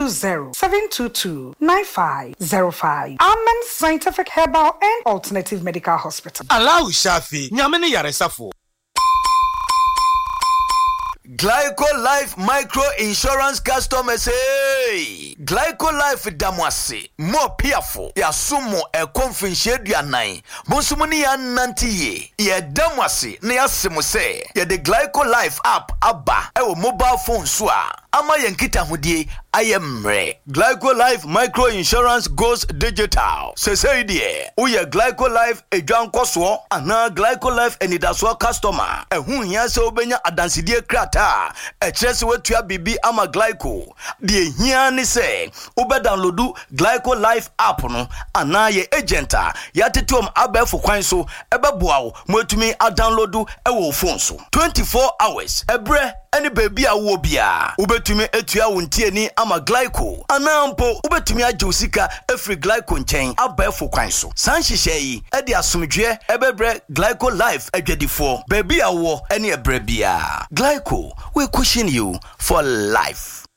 020-722-9505. Amen Scientific Herbal and Alternative Medical Hospital. Allow Shafi, Nyamini Yaresafo. Glyco Life Micro Insurance Customers, hey! Glyco Life Damwasi, more peerful, ya sumo e confinche ya nine, Bonsumuni ya nanti ye Damwasi, ne yasimu se, ye the Glyco Life app, abba, ewo mobile phone swa, ama yankita hudie, ayemre. Glyco Life Micro Insurance goes digital. Say die, uye Glyco Life e John Koswo, ana Glyco Life enidaswa customer, e hunyase obenya adansidie krata. Echesi wetua bibi ama Glyco die hia ni se ube downloadu Glyco Life app no ana ye agenta ya tetom abefo kwan so ebeboa wo mwetumi a downloadu ewo phone so 24 hours ebre any baby a wo bia ubetumi etua wontie ni ama Glyco anampo ubetumi ajosika efri Glyco nchen abefo kwan so sanhihye yi e de asomdwe ebebre Glyco Life adwadifo baby a wo ene ebre bia Glyco we cushion you for life.